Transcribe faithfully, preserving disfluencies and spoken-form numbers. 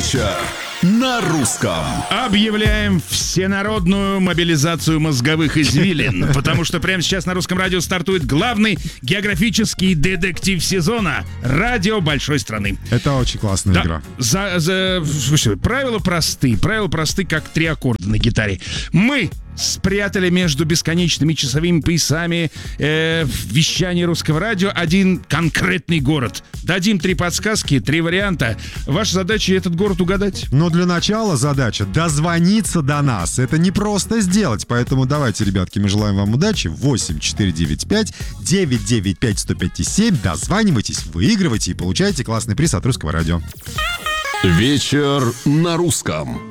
Вечер на русском. Объявляем всенародную мобилизацию мозговых извилин, потому что прямо сейчас на Русском радио стартует главный географический детектив сезона — радио большой страны. Это очень классная Да, игра. за, за, слушай, правила просты, правила просты, как три аккорда на гитаре. Мы спрятали между бесконечными часовыми поясами э, вещания Русского радио один конкретный город. Дадим три подсказки, три варианта. Ваша задача — этот город угадать. Но для начала задача дозвониться до нас. Это не просто сделать, поэтому давайте, ребятки, мы желаем вам удачи. восемь четыре девять пять девять девять пять сто пять семь. Дозванивайтесь, выигрывайте и получайте классный приз от Русского радио. Вечер на русском.